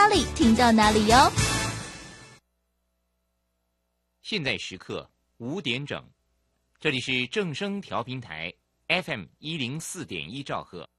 里听到哪里哟。 现在时刻5点整，这里是正声调频台 FM104.1兆赫。